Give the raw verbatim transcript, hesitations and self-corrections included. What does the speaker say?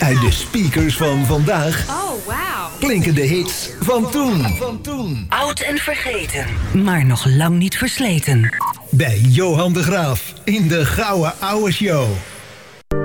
Uit de speakers van vandaag Oh, wauw. klinken de hits van toen. Van toen. Oud en vergeten, maar nog lang niet versleten. Bij Johan de Graaf in de Gouden Ouwe Show.